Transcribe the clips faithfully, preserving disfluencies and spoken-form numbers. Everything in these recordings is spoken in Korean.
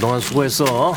그동안 수고했어.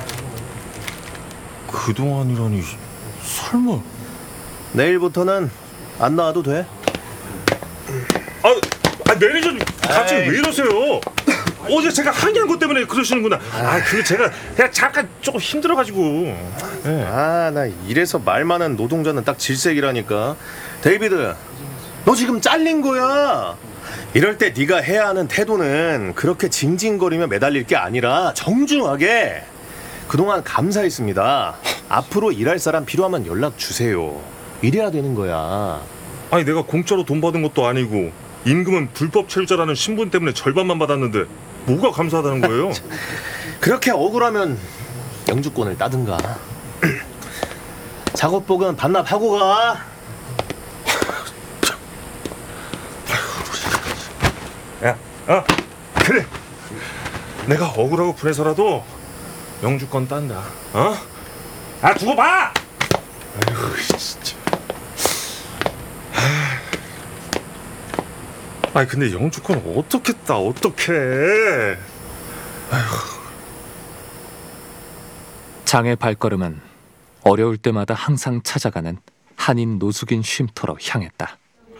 그동안이라니 설마. 내일부터는 안 나와도 돼. 아, 아 매니저님 갑자기 왜 이러세요? 어제 제가 항의한 것 때문에 그러시는구나. 아, 그 제가 그냥 잠깐 조금 힘들어가지고. 네. 아, 나 이래서 말 많은 노동자는 딱 질색이라니까. 데이비드, 너 지금 잘린 거야. 이럴 때 네가 해야 하는 태도는 그렇게 징징거리며 매달릴 게 아니라 정중하게. 그동안 감사했습니다. 앞으로 일할 사람 필요하면 연락 주세요. 이래야 되는 거야. 아니, 내가 공짜로 돈 받은 것도 아니고 임금은 불법 체류자라는 신분 때문에 절반만 받았는데 뭐가 감사하다는 거예요? 그렇게 억울하면 영주권을 따든가. 작업복은 반납하고 가. 야, 어? 그래. 내가 억울하고 분해서라도 영주권 딴다. 어? 아, 두고 봐. 아이고, 진짜. 아니, 근데 영주권 어떻게 따? 어떻게? 아이고. 장의 발걸음은 어려울 때마다 항상 찾아가는 한인 노숙인 쉼터로 향했다.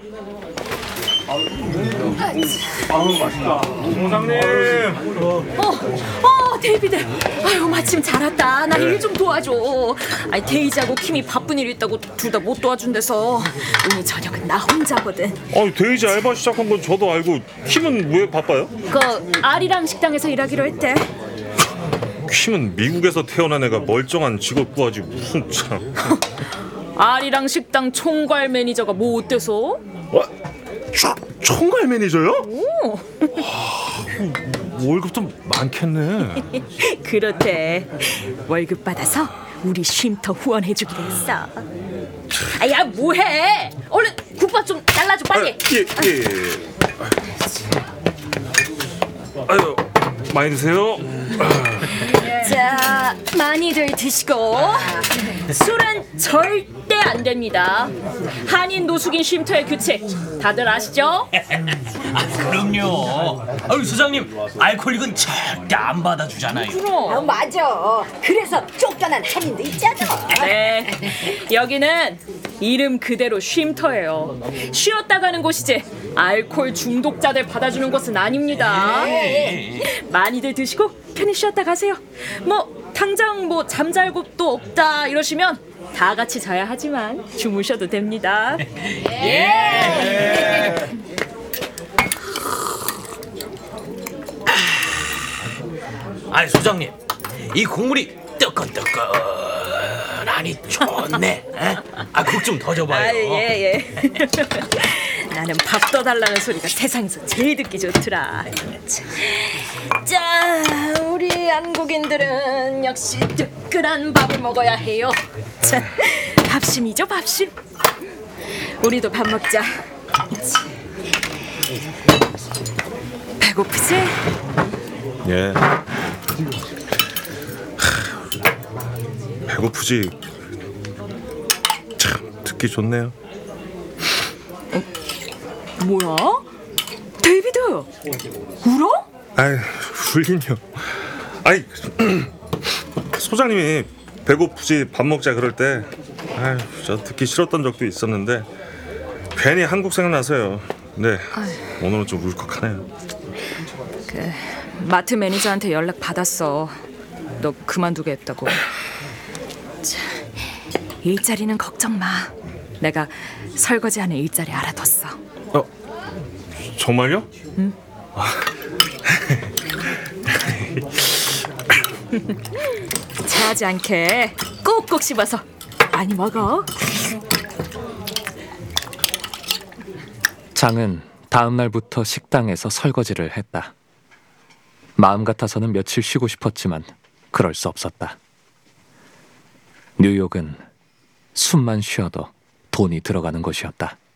공장님. 어, 어, 데이비드. 아유, 마침 잘 왔다. 나 일 좀 도와줘. 아니, 데이지하고 킴이 바쁜 일 있다고 둘 다 못 도와준대서 오늘 저녁은 나 혼자거든. 아니, 데이지 알바 시작한 건 저도 알고 킴은 왜 바빠요? 그 아리랑 식당에서 일하기로 했대. 킴은 미국에서 태어난 애가 멀쩡한 직업 구하지 무슨 참. 아리랑 식당 총괄 매니저가 뭐 어때서? 와, 초, 총괄 매니저요? 오. 하, 월급 좀 많겠네. 그렇대. 월급 받아서 우리 쉼터 후원해주기로 했어. 아야, 뭐해? 얼른 국밥 좀 잘라줘, 빨리. 아, 예, 예. 아유, 많이 드세요. 자, 많이들 드시고. 술은 절대 안 됩니다. 한인 노숙인 쉼터의 규칙 다들 아시죠? 아, 그럼요. 아유, 소장님, 알코올릭은 절대 안 받아주잖아요. 그럼. 아, 맞아. 그래서 쫓겨난 한인도 있잖아. 네, 여기는 이름 그대로 쉼터예요. 쉬었다 가는 곳이지 알코올 중독자들 받아주는 곳은 아닙니다. 많이들 드시고 편히 쉬었다 가세요. 뭐 당장 뭐 잠잘 곳도 없다 이러시면 다 같이 자야 하지만 주무셔도 됩니다. 예. 아니, 소장님, 이 국물이 뜨끈뜨끈하니 좋네. 아, 국 좀 더 줘봐요. 아, 예, 예. 나는 밥 더 달라는 소리가 세상에서 제일 듣기 좋더라. 자, 우리 한국인들은 역시 뜨끈한 밥을 먹어야 해요. 자, 밥심이죠, 밥심. 우리도 밥 먹자. 배고프지? 예. 배고프지. 참 듣기 좋네요. 뭐야? 데이비드, 울어? 아이, 울긴요. 아이, 소장님이 배고프지 밥 먹자 그럴 때, 아이, 저 듣기 싫었던 적도 있었는데 괜히 한국 생각나서요. 네, 오늘은 좀 울컥하네요. 그 마트 매니저한테 연락 받았어. 너 그만두겠다고. 자, 일자리는 걱정 마. 내가 설거지하는 일자리 알아뒀어. 어, 정말요? 응. 체하지 않게 꼭꼭 씹어서 많이 먹어. 장은 다음 날부터 식당에서 설거지를 했다. 마음 같아서는 며칠 쉬고 싶었지만 그럴 수 없었다. 뉴욕은 숨만 쉬어도 돈이 들어가는 곳이었다.